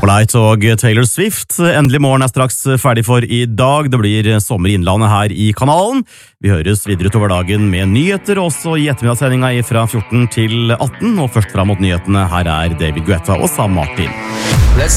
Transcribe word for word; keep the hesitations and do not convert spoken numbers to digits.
Opalite og Taylor Swift. Endelig morgen er straks ferdig for i dag. Det blir sommer i innlandet her i kanalen. Vi høres videre utover dagen med nyheter, også i ettermiddagssendinga fra fjorten til atten. Og først fram mot nyhetene, her er David Guetta og Sam Martin.